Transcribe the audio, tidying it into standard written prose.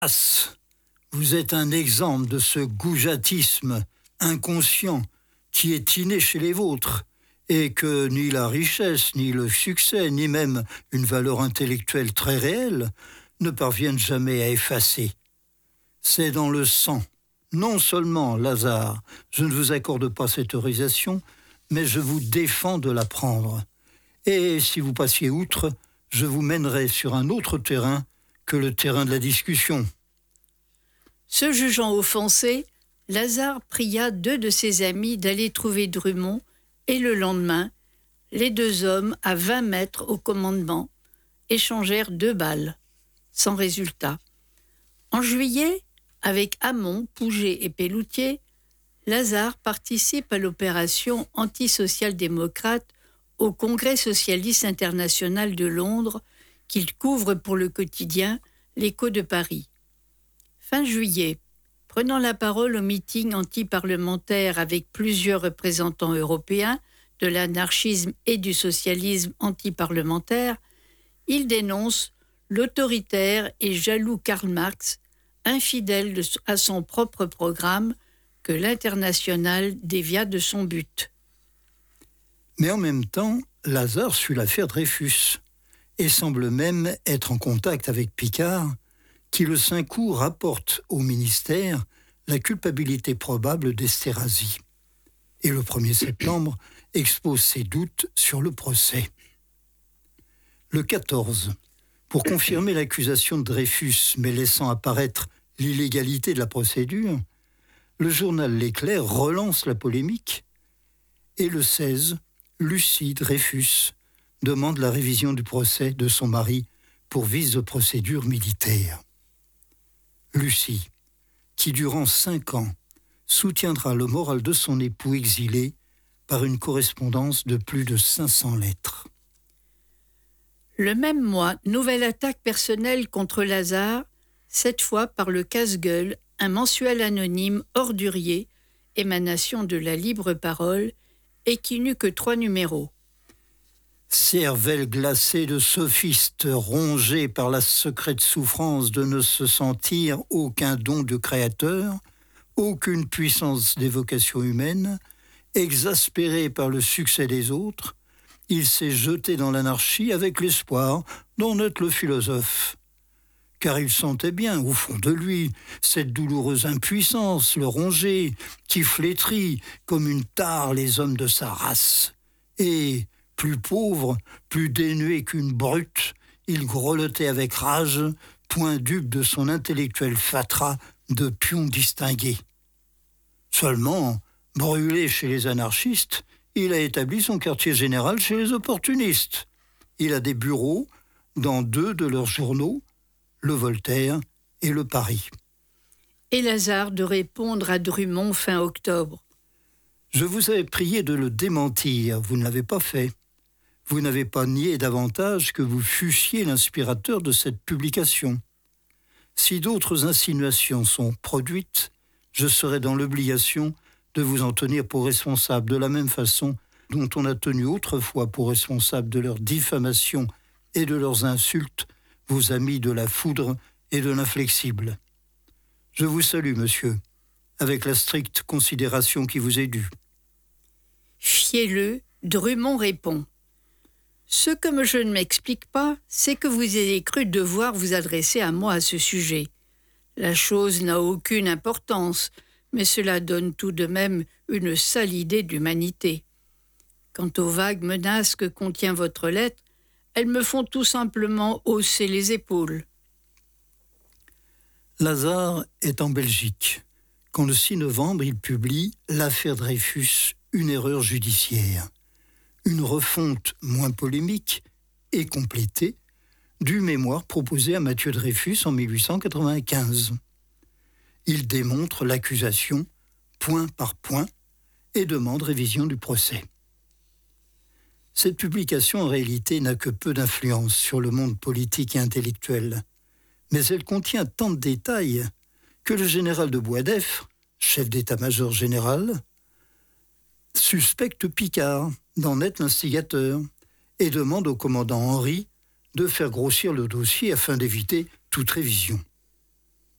As, vous êtes un exemple de ce goujatisme inconscient qui est inné chez les vôtres et que ni la richesse, ni le succès, ni même une valeur intellectuelle très réelle ne parviennent jamais à effacer. C'est dans le sang. Non seulement, Lazare, je ne vous accorde pas cette autorisation, mais je vous défends de la prendre. Et si vous passiez outre, je vous mènerai sur un autre terrain que le terrain de la discussion. Se jugeant offensé, Lazare pria 2 de ses amis d'aller trouver Drumont, et le lendemain, les 2 hommes, à 20 mètres au commandement, échangèrent 2 balles, sans résultat. En juillet, avec Hamon, Pouget et Pelloutier, Lazare participe à l'opération antisocial-démocrate au Congrès socialiste international de Londres, qu'il couvre pour le quotidien L'Écho de Paris. Fin juillet, prenant la parole au meeting anti-parlementaire avec plusieurs représentants européens de l'anarchisme et du socialisme anti-parlementaire, il dénonce l'autoritaire et jaloux Karl Marx, infidèle à son propre programme, que l'Internationale dévia de son but. Mais en même temps, Lazare suit l'affaire Dreyfus et semble même être en contact avec Picard, qui le 5 août rapporte au ministère la culpabilité probable d'Esterhazy. Et le 1er septembre expose ses doutes sur le procès. Le 14, pour confirmer l'accusation de Dreyfus, mais laissant apparaître l'illégalité de la procédure, le journal L'Éclair relance la polémique. Et le 16, Lucie Dreyfus demande la révision du procès de son mari pour vice de procédure militaire. Lucie, qui durant 5 ans soutiendra le moral de son époux exilé par une correspondance de plus de 500 lettres. Le même mois, nouvelle attaque personnelle contre Lazare, cette fois par le Casse-Gueule, un mensuel anonyme ordurier, émanation de la libre parole, et qui n'eut que 3 numéros. Cervelle glacée de sophiste, rongée par la secrète souffrance de ne se sentir aucun don de créateur, aucune puissance d'évocation humaine, exaspéré par le succès des autres, il s'est jeté dans l'anarchie avec l'espoir d'en être le philosophe. Car il sentait bien, au fond de lui, cette douloureuse impuissance, le ronger, qui flétrit comme une tare les hommes de sa race. Et, plus pauvre, plus dénué qu'une brute, il grelottait avec rage, point dupe de son intellectuel fatras de pion distingué. Seulement, brûlé chez les anarchistes, il a établi son quartier général chez les opportunistes. Il a des bureaux dans 2 de leurs journaux, le Voltaire et le Paris. Et Lazare de répondre à Drumont fin octobre. Je vous avais prié de le démentir, vous ne l'avez pas fait. Vous n'avez pas nié davantage que vous fussiez l'inspirateur de cette publication. Si d'autres insinuations sont produites, je serai dans l'obligation de vous en tenir pour responsable, de la même façon dont on a tenu autrefois pour responsable de leur diffamation et de leurs insultes vos amis de la foudre et de l'inflexible. Je vous salue, monsieur, avec la stricte considération qui vous est due. Fielleux, Drumont répond. Ce que je ne m'explique pas, c'est que vous ayez cru devoir vous adresser à moi à ce sujet. La chose n'a aucune importance, mais cela donne tout de même une sale idée d'humanité. Quant aux vagues menaces que contient votre lettre, elles me font tout simplement hausser les épaules. Lazare est en Belgique, quand le 6 novembre il publie « L'affaire Dreyfus, une erreur judiciaire », une refonte moins polémique et complétée du mémoire proposé à Mathieu Dreyfus en 1895. Il démontre l'accusation point par point et demande révision du procès. Cette publication, en réalité, n'a que peu d'influence sur le monde politique et intellectuel, mais elle contient tant de détails que le général de Boisdeffre, chef d'état-major général, suspecte Picard d'en être l'instigateur et demande au commandant Henry de faire grossir le dossier afin d'éviter toute révision.